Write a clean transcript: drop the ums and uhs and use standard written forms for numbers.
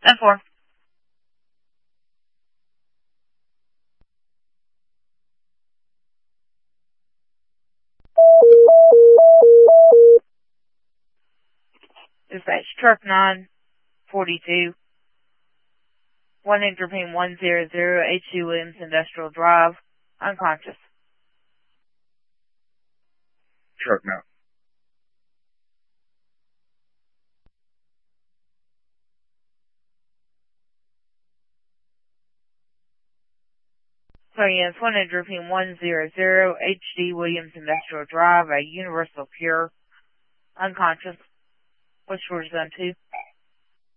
10-4. Dispatch truck 942. 1 Interpine 100, H.C. Williams Industrial Drive, unconscious. Truck now. Sorry, yes, 1 Interpine 100, H.D. Williams Industrial Drive, a Universal Pure, unconscious. What's yours done to?